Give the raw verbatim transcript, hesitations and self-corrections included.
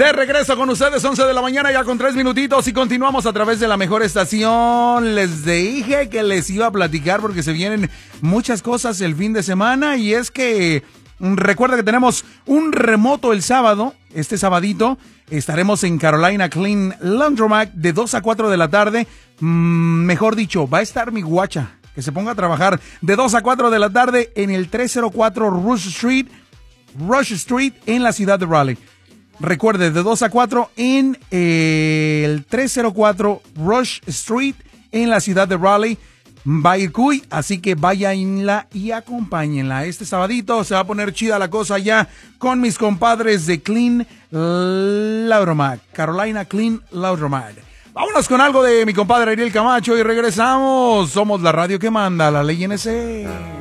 De regreso con ustedes, once de la mañana ya con tres minutitos y continuamos a través de la mejor estación. Les dije que les iba a platicar porque se vienen muchas cosas el fin de semana y es que recuerda que tenemos un remoto el sábado, este sabadito. Estaremos en Carolina Clean Laundromat de dos a cuatro de la tarde. Mm, mejor dicho, va a estar mi guacha que se ponga a trabajar de dos a cuatro de la tarde en el trescientos cuatro Rush Street, Rush Street en la ciudad de Raleigh. Recuerde, de dos a cuatro en eh, el trescientos cuatro Rush Street en la ciudad de Raleigh. Va a ir Cuy, así que váyanla y acompáñenla. Este sabadito se va a poner chida la cosa ya con mis compadres de Clean Laundromat, Carolina Clean Laundromat. Vámonos con algo de mi compadre Ariel Camacho y regresamos. Somos la radio que manda, la ley N C.